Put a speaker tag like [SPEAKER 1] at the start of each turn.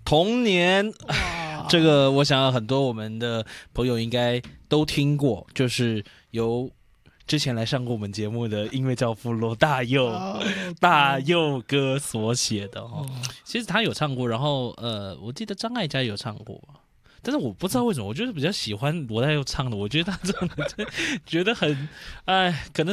[SPEAKER 1] 童年，这个我想很多我们的朋友应该都听过，就是由之前来上过我们节目的音乐教父罗大佑、大佑哥所写的哦。其实他有唱过，然后我记得张艾嘉有唱过。但是我不知道为什么，我就是比较喜欢罗大佑唱的。我觉得他唱的觉得很，可能